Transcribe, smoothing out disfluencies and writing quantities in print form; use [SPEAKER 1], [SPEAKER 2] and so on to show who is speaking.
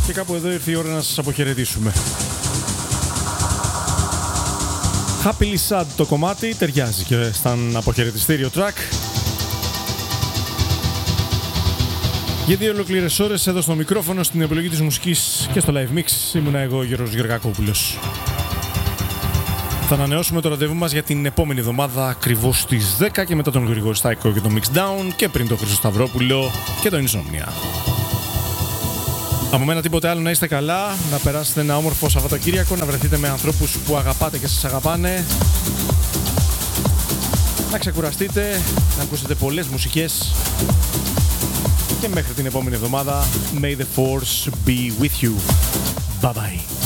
[SPEAKER 1] Και κάπου εδώ ήρθε η ώρα να σας αποχαιρετήσουμε. Happily Sad το κομμάτι, ταιριάζει και σαν αποχαιρετιστήριο track. Για 2 ολόκληρες ώρες εδώ στο μικρόφωνο, στην επιλογή της μουσικής και στο live mix ήμουνα εγώ, Γιώργος Γεωργακόπουλος. Θα ανανεώσουμε το ραντεβού μας για την επόμενη εβδομάδα ακριβώς στις 10 και μετά τον Γρηγόρη Στάικο και το Mixdown και πριν τον Χρήστο Σταυρόπουλο και το Insomnia. Από μένα τίποτε άλλο, να είστε καλά, να περάσετε ένα όμορφο Σαββατοκύριακο, να βρεθείτε με ανθρώπους που αγαπάτε και σας αγαπάνε, να ξεκουραστείτε, να ακούσετε πολλές μουσικές και μέχρι την επόμενη εβδομάδα, may the force be with you. Bye bye.